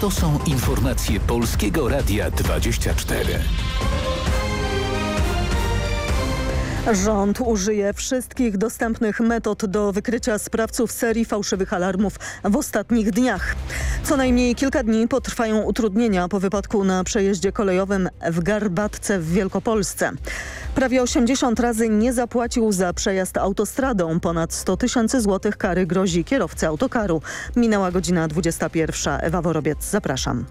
To są informacje Polskiego Radia 24. Rząd użyje wszystkich dostępnych metod do wykrycia sprawców serii fałszywych alarmów w ostatnich dniach. Co najmniej kilka dni potrwają utrudnienia po wypadku na przejeździe kolejowym w Garbatce w Wielkopolsce. Prawie 80 razy nie zapłacił za przejazd autostradą. Ponad 100 000 złotych kary grozi kierowcy autokaru. Minęła godzina 21. Ewa Worobiec, zapraszam.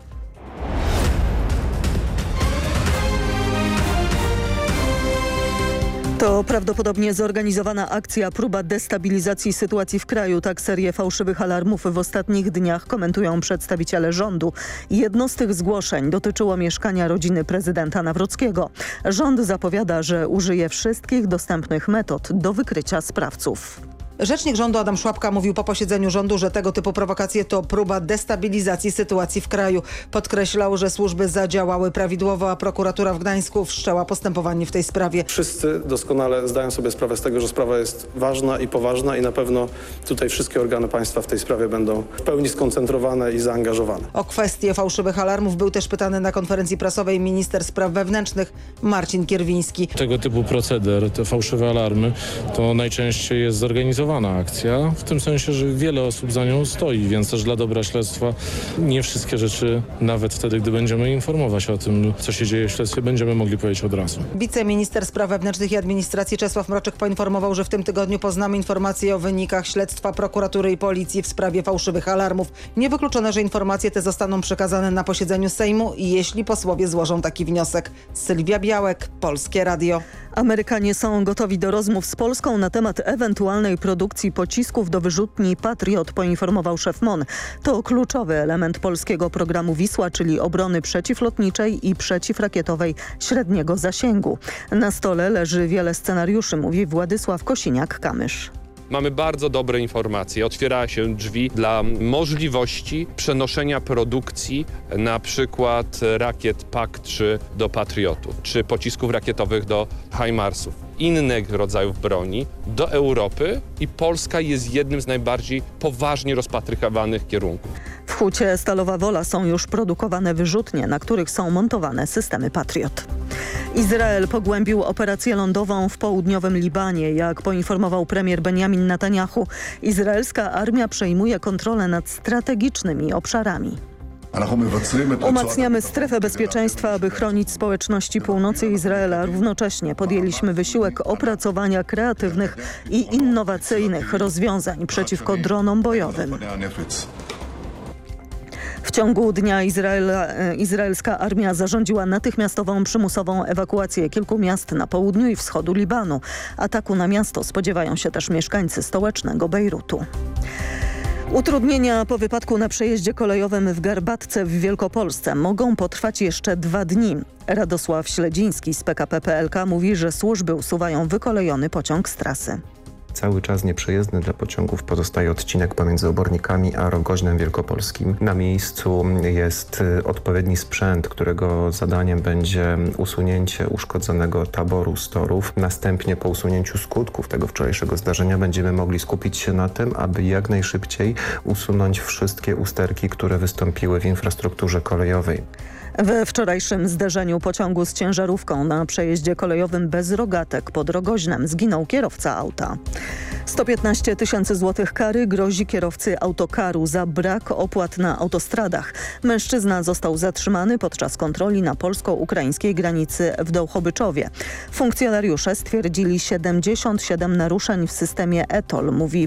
To prawdopodobnie zorganizowana akcja, próba destabilizacji sytuacji w kraju. Tak serię fałszywych alarmów w ostatnich dniach komentują przedstawiciele rządu. Jedno z tych zgłoszeń dotyczyło mieszkania rodziny prezydenta Nawrockiego. Rząd zapowiada, że użyje wszystkich dostępnych metod do wykrycia sprawców. Rzecznik rządu Adam Szłapka mówił po posiedzeniu rządu, że tego typu prowokacje to próba destabilizacji sytuacji w kraju. Podkreślał, że służby zadziałały prawidłowo, a prokuratura w Gdańsku wszczęła postępowanie w tej sprawie. Wszyscy doskonale zdają sobie sprawę z tego, że sprawa jest ważna i poważna i na pewno tutaj wszystkie organy państwa w tej sprawie będą w pełni skoncentrowane i zaangażowane. O kwestię fałszywych alarmów był też pytany na konferencji prasowej minister spraw wewnętrznych Marcin Kierwiński. Tego typu proceder, te fałszywe alarmy, to najczęściej jest zorganizowana akcja, w tym sensie, że wiele osób za nią stoi, więc też dla dobra śledztwa nie wszystkie rzeczy, nawet wtedy, gdy będziemy informować o tym, co się dzieje w śledztwie, będziemy mogli powiedzieć od razu. Wiceminister spraw wewnętrznych i administracji Czesław Mroczek poinformował, że w tym tygodniu poznamy informacje o wynikach śledztwa prokuratury i policji w sprawie fałszywych alarmów. Niewykluczone, że informacje te zostaną przekazane na posiedzeniu Sejmu, jeśli posłowie złożą taki wniosek. Sylwia Białek, Polskie Radio. Amerykanie są gotowi do rozmów z Polską na temat ewentualnej produkcji pocisków do wyrzutni Patriot, poinformował szef MON. To kluczowy element polskiego programu Wisła, czyli obrony przeciwlotniczej i przeciwrakietowej średniego zasięgu. Na stole leży wiele scenariuszy, mówi Władysław Kosiniak-Kamysz. Mamy bardzo dobre informacje. Otwiera się drzwi dla możliwości przenoszenia produkcji na przykład rakiet PAK-3 do Patriotów, czy pocisków rakietowych do HIMARS-ów, innych rodzajów broni do Europy i Polska jest jednym z najbardziej poważnie rozpatrywanych kierunków. W Hucie Stalowa Wola są już produkowane wyrzutnie, na których są montowane systemy Patriot. Izrael pogłębił operację lądową w południowym Libanie. Jak poinformował premier Benjamin Netanyahu, izraelska armia przejmuje kontrolę nad strategicznymi obszarami. Umacniamy strefę bezpieczeństwa, aby chronić społeczności północy Izraela. Równocześnie podjęliśmy wysiłek opracowania kreatywnych i innowacyjnych rozwiązań przeciwko dronom bojowym. W ciągu dnia izraelska armia zarządziła natychmiastową przymusową ewakuację kilku miast na południu i wschodu Libanu. Ataku na miasto spodziewają się też mieszkańcy stołecznego Bejrutu. Utrudnienia po wypadku na przejeździe kolejowym w Garbatce w Wielkopolsce mogą potrwać jeszcze 2 dni. Radosław Śledziński z PKP PLK mówi, że służby usuwają wykolejony pociąg z trasy. Cały czas nieprzejezdny dla pociągów pozostaje odcinek pomiędzy Obornikami a Rogoźnem Wielkopolskim. Na miejscu jest odpowiedni sprzęt, którego zadaniem będzie usunięcie uszkodzonego taboru z torów. Następnie po usunięciu skutków tego wczorajszego zdarzenia będziemy mogli skupić się na tym, aby jak najszybciej usunąć wszystkie usterki, które wystąpiły w infrastrukturze kolejowej. We wczorajszym zderzeniu pociągu z ciężarówką na przejeździe kolejowym bez rogatek pod Rogoźnem zginął kierowca auta. 115 000 złotych kary grozi kierowcy autokaru za brak opłat na autostradach. Mężczyzna został zatrzymany podczas kontroli na polsko-ukraińskiej granicy w Dołchobyczowie. Funkcjonariusze stwierdzili 77 naruszeń w systemie e-TOLL, mówi